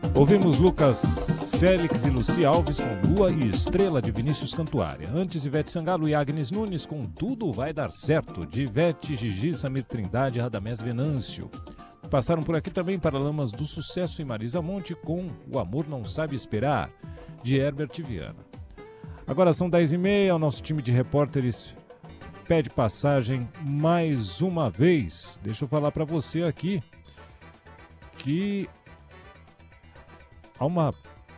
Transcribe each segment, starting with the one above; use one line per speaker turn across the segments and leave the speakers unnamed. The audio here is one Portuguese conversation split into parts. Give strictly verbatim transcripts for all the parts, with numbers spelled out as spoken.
Ouvimos Lucas Félix e Luci Alves com Lua e Estrela, de Vinícius Cantuária. Antes, Ivete Sangalo e Agnes Nunes com Tudo Vai Dar Certo, de Ivete, Gigi, Samir Trindade e Radamés Venâncio. Passaram por aqui também Paralamas do Sucesso e Marisa Monte com O Amor Não Sabe Esperar, de Herbert Viana. Agora são dez e meia, o nosso time de repórteres pede passagem mais uma vez. Deixa eu falar para você aqui que há uma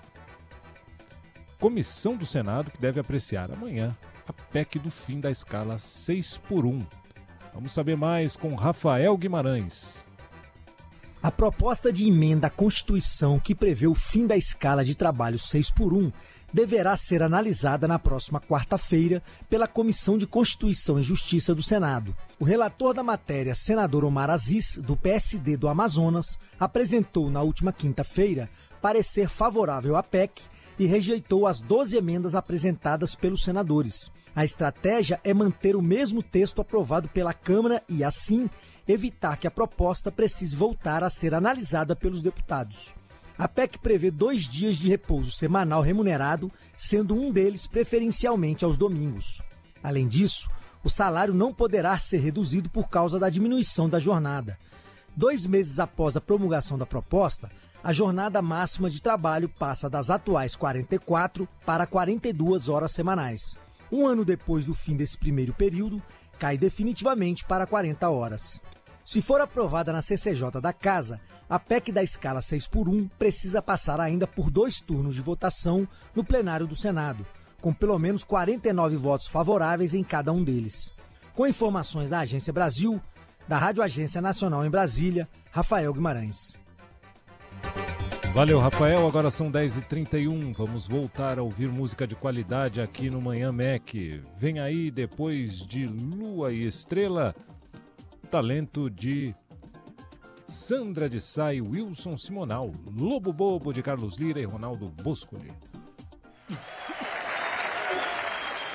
comissão do Senado que deve apreciar amanhã a P E C do fim da escala seis por um. Vamos saber mais com Rafael Guimarães.
A proposta de emenda à Constituição que prevê o fim da escala de trabalho seis por um deverá ser analisada na próxima quarta-feira pela Comissão de Constituição e Justiça do Senado. O relator da matéria, senador Omar Aziz, do P S D do Amazonas, apresentou na última quinta-feira parecer favorável à P E C e rejeitou as doze emendas apresentadas pelos senadores. A estratégia é manter o mesmo texto aprovado pela Câmara e, assim, evitar que a proposta precise voltar a ser analisada pelos deputados. A P E C prevê dois dias de repouso semanal remunerado, sendo um deles preferencialmente aos domingos. Além disso, o salário não poderá ser reduzido por causa da diminuição da jornada. Dois meses após a promulgação da proposta, a jornada máxima de trabalho passa das atuais quarenta e quatro para quarenta e duas horas semanais. Um ano depois do fim desse primeiro período, cai definitivamente para quarenta horas. Se for aprovada na C C J da Casa, a P E C da escala seis por um precisa passar ainda por dois turnos de votação no plenário do Senado, com pelo menos quarenta e nove votos favoráveis em cada um deles. Com informações da Agência Brasil, da Rádio Agência Nacional em Brasília, Rafael Guimarães.
Valeu, Rafael. Agora são dez e trinta e um. Vamos voltar a ouvir música de qualidade aqui no Manhã M E C. Vem aí, depois de Lua e Estrela, o talento de Sandra de Sá e Wilson Simonal, Lobo Bobo de Carlos Lira e Ronaldo Boscoli.